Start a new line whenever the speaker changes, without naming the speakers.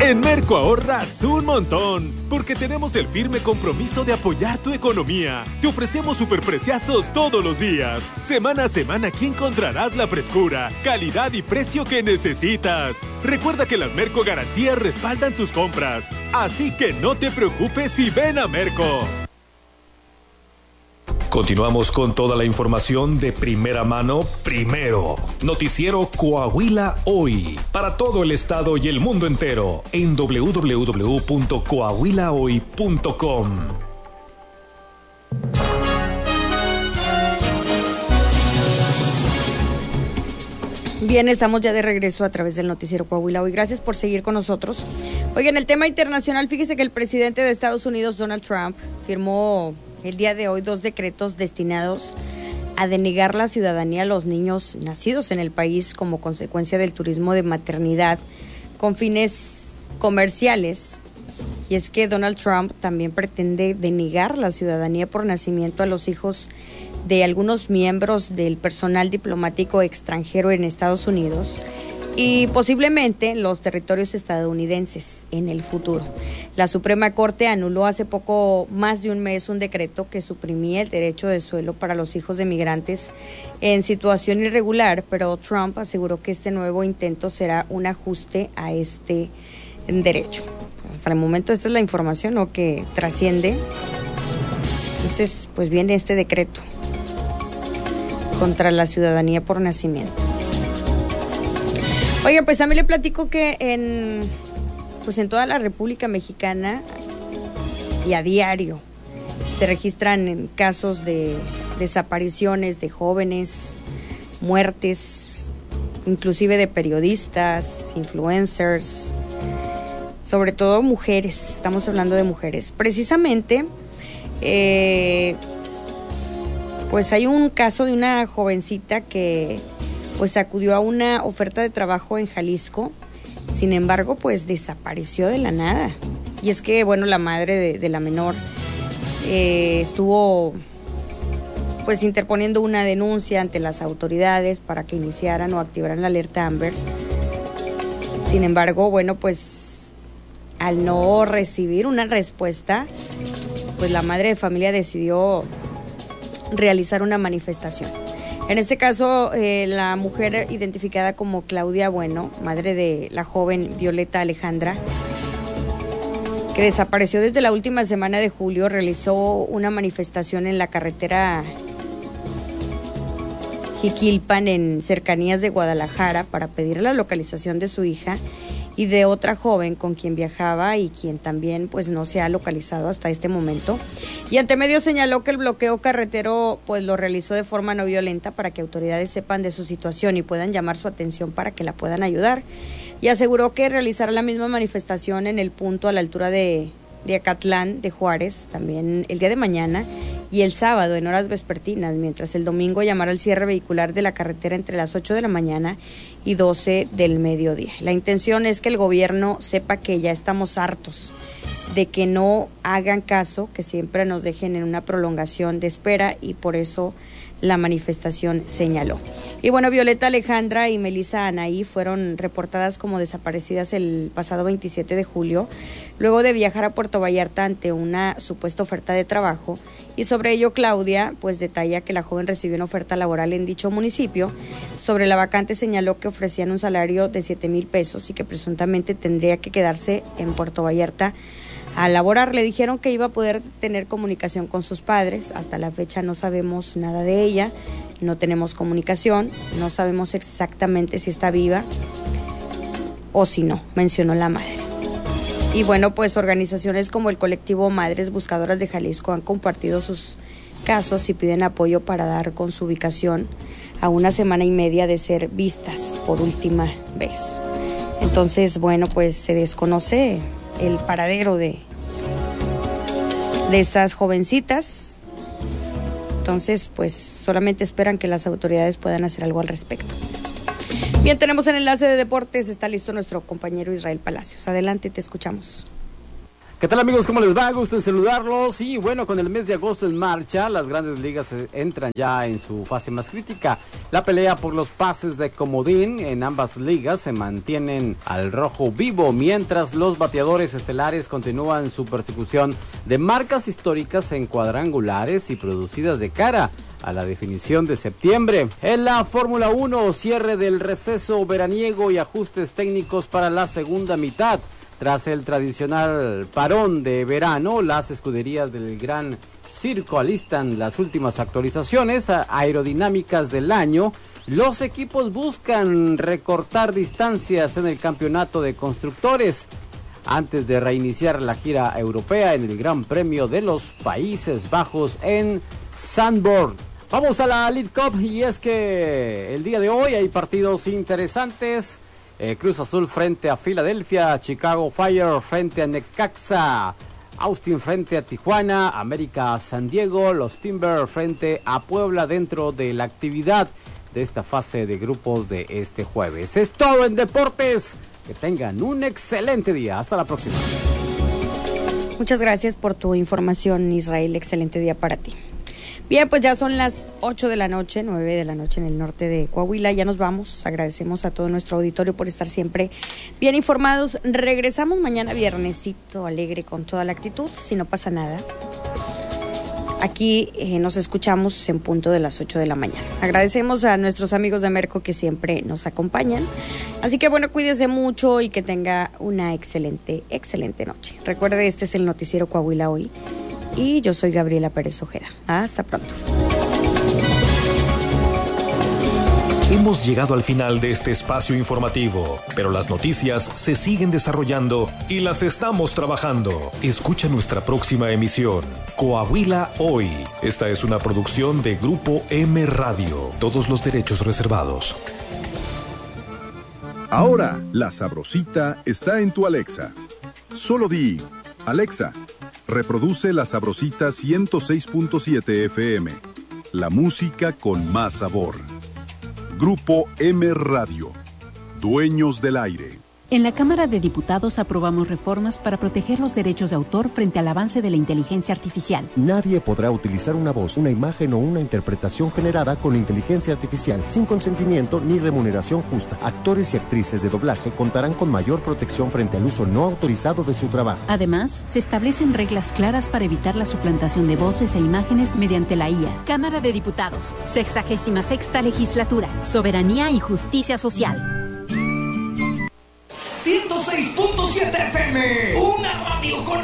En Merco ahorras un montón, porque tenemos el firme compromiso de apoyar tu economía. Te ofrecemos superpreciazos todos los días. Semana a semana aquí encontrarás la frescura, calidad y precio que necesitas. Recuerda que las Merco Garantías respaldan tus compras. Así que no te preocupes y ven a Merco.
Continuamos con toda la información de primera mano, primero. Noticiero Coahuila Hoy, para todo el estado y el mundo entero, en www.coahuilahoy.com.
Bien, estamos ya de regreso a través del noticiero Coahuila Hoy. Gracias por seguir con nosotros. Oigan, el tema internacional, fíjese que el presidente de Estados Unidos, Donald Trump, firmó el día de hoy 2 decretos destinados a denegar la ciudadanía a los niños nacidos en el país como consecuencia del turismo de maternidad con fines comerciales. Y es que Donald Trump también pretende denegar la ciudadanía por nacimiento a los hijos de algunos miembros del personal diplomático extranjero en Estados Unidos y posiblemente los territorios estadounidenses en el futuro. La Suprema Corte anuló hace poco más de un mes un decreto que suprimía el derecho de suelo para los hijos de migrantes en situación irregular, pero Trump aseguró que este nuevo intento será un ajuste a este derecho. Hasta el momento esta es la información, ¿no?, que trasciende. Entonces, pues viene este decreto contra la ciudadanía por nacimiento. Oiga, pues también le platico que en toda la República Mexicana y a diario se registran casos de desapariciones de jóvenes, muertes, inclusive de periodistas, influencers, sobre todo mujeres. Estamos hablando de mujeres. Precisamente, pues hay un caso de una jovencita que pues acudió a una oferta de trabajo en Jalisco, sin embargo, pues desapareció de la nada. Y es que, bueno, la madre de la menor estuvo pues interponiendo una denuncia ante las autoridades para que iniciaran o activaran la alerta Amber. Sin embargo, bueno, pues al no recibir una respuesta, pues la madre de familia decidió realizar una manifestación. En este caso, la mujer identificada como Claudia Bueno, madre de la joven Violeta Alejandra, que desapareció desde la última semana de julio, realizó una manifestación en la carretera Jiquilpan, en cercanías de Guadalajara, para pedir la localización de su hija y de otra joven con quien viajaba y quien también pues no se ha localizado hasta este momento. Y ante medios señaló que el bloqueo carretero pues lo realizó de forma no violenta para que autoridades sepan de su situación y puedan llamar su atención para que la puedan ayudar. Y aseguró que realizará la misma manifestación en el punto a la altura de Acatlán de Juárez también el día de mañana y el sábado en horas vespertinas, mientras el domingo llamará al cierre vehicular de la carretera entre las 8 de la mañana y 12 del mediodía. La intención es que el gobierno sepa que ya estamos hartos de que no hagan caso, que siempre nos dejen en una prolongación de espera, y por eso la manifestación señaló. Y bueno, Violeta Alejandra y Melissa Anaí fueron reportadas como desaparecidas el pasado 27 de julio, luego de viajar a Puerto Vallarta ante una supuesta oferta de trabajo, y sobre ello Claudia pues detalla que la joven recibió una oferta laboral en dicho municipio. Sobre la vacante señaló que ofrecían un salario de 7,000 pesos y que presuntamente tendría que quedarse en Puerto Vallarta a laborar. Le dijeron que iba a poder tener comunicación con sus padres. Hasta la fecha no sabemos nada de ella, no tenemos comunicación, no sabemos exactamente si está viva o si no, mencionó la madre. Y bueno, pues organizaciones como el colectivo Madres Buscadoras de Jalisco han compartido sus casos y piden apoyo para dar con su ubicación a una semana y media de ser vistas por última vez. Entonces, bueno, pues se desconoce el paradero de estas jovencitas. Entonces, pues solamente esperan que las autoridades puedan hacer algo al respecto. Bien, tenemos el enlace de deportes, está listo nuestro compañero Israel Palacios. Adelante, te escuchamos.
¿Qué tal, amigos? ¿Cómo les va? Gusto en saludarlos. Y bueno, con el mes de agosto en marcha, las grandes ligas entran ya en su fase más crítica. La pelea por los pases de comodín en ambas ligas se mantienen al rojo vivo, mientras los bateadores estelares continúan su persecución de marcas históricas en cuadrangulares y producidas de cara a la definición de septiembre. En la Fórmula 1, cierre del receso veraniego y ajustes técnicos para la segunda mitad. Tras el tradicional parón de verano, las escuderías del Gran Circo alistan las últimas actualizaciones aerodinámicas del año. Los equipos buscan recortar distancias en el campeonato de constructores antes de reiniciar la gira europea en el Gran Premio de los Países Bajos en Zandvoort. Vamos a la League Cup, y es que el día de hoy hay partidos interesantes. Cruz Azul frente a Filadelfia, Chicago Fire frente a Necaxa, Austin frente a Tijuana, América San Diego, los Timbers frente a Puebla dentro de la actividad de esta fase de grupos de este jueves. Es todo en deportes. Que tengan un excelente día. Hasta la próxima.
Muchas gracias por tu información, Israel. Excelente día para ti. Bien, pues ya son las 8 de la noche, 9 de la noche en el norte de Coahuila. Ya nos vamos. Agradecemos a todo nuestro auditorio por estar siempre bien informados. Regresamos mañana viernesito alegre con toda la actitud, si no pasa nada. Aquí nos escuchamos en punto de las 8 de la mañana. Agradecemos a nuestros amigos de Merco que siempre nos acompañan. Así que bueno, cuídese mucho y que tenga una excelente noche. Recuerde, este es el Noticiero Coahuila Hoy. Y yo soy Gabriela Pérez Ojeda. Hasta pronto.
Hemos llegado al final de este espacio informativo, pero las noticias se siguen desarrollando y las estamos trabajando. Escucha nuestra próxima emisión, Coahuila Hoy. Esta es una producción de Grupo M Radio. Todos los derechos reservados.
Ahora, La Sabrosita está en tu Alexa. Solo di, Alexa, reproduce La Sabrosita 106.7 FM. La música con más sabor. Grupo M Radio. Dueños del aire.
En la Cámara de Diputados aprobamos reformas para proteger los derechos de autor frente al avance de la inteligencia artificial.
Nadie podrá utilizar una voz, una imagen o una interpretación generada con inteligencia artificial sin consentimiento ni remuneración justa. Actores y actrices de doblaje contarán con mayor protección frente al uso no autorizado de su trabajo.
Además, se establecen reglas claras para evitar la suplantación de voces e imágenes mediante la IA. Cámara de Diputados, 66ª Legislatura. Soberanía y justicia social.
106.7 FM, una radio con